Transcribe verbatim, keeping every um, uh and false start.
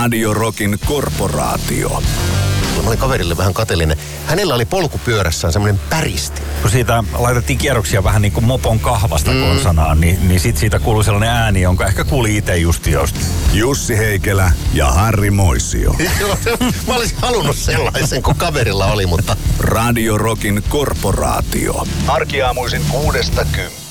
Radio Rockin korporaatio. Mä olin kaverille vähän kateellinen. Hänellä oli polkupyörässään semmoinen päristi. Kun siitä laitettiin kierroksia vähän niin kuin mopon kahvasta mm. konsanaan, niin, niin sit siitä kuului sellainen ääni, jonka ehkä kuuli itse just josta. Jussi Heikelä ja Harri Moisio. Mä olisin halunnut sellaisen, kun kaverilla oli, mutta... Radio Rockin korporaatio. Arkiaamuisin kuudesta kymppiin.